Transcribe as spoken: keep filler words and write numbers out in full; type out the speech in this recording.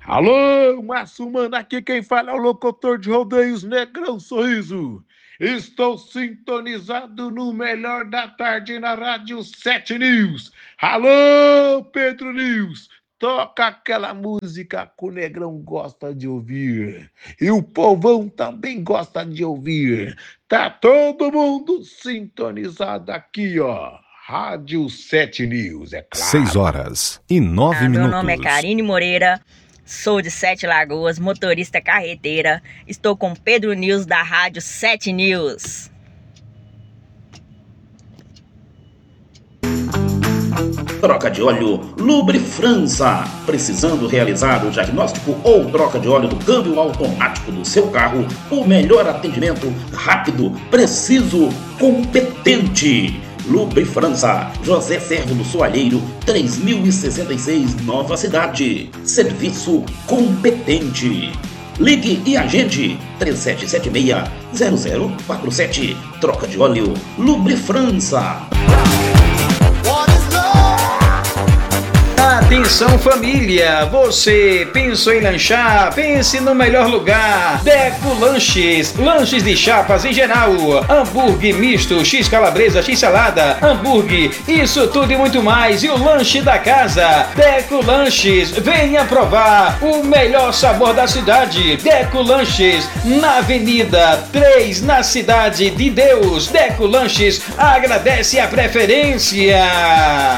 Alô, Márcio Mano, aqui quem fala é o locutor de rodeios Negrão Sorriso. Estou sintonizado no melhor da tarde na Rádio sete News. Alô, Pedro News, toca aquela música que o Negrão gosta de ouvir. E o povão também gosta de ouvir. Tá todo mundo sintonizado aqui, ó. Rádio sete News, é claro. Seis horas e nove Ah, minutos. meu nome é Karine Moreira, sou de Sete Lagoas, motorista carreteira. Estou com Pedro News da Rádio sete News. Troca de óleo Lubre França. Precisando realizar o diagnóstico ou troca de óleo do câmbio automático do seu carro? O melhor atendimento, rápido, preciso, competente. Lubre França, José Servo do Soalheiro, três mil e sessenta e seis, Nova Cidade. Serviço competente. Ligue e agende três sete sete seis, zero zero quatro sete. Troca de óleo Lubre França. Atenção família, você pensou em lanchar? Pense no melhor lugar. Deco Lanches, lanches de chapas em geral, hambúrguer misto, x calabresa, x salada, hambúrguer, isso tudo e muito mais. E o lanche da casa, Deco Lanches, venha provar o melhor sabor da cidade. Deco Lanches, na Avenida três, na Cidade de Deus. Deco Lanches agradece a preferência.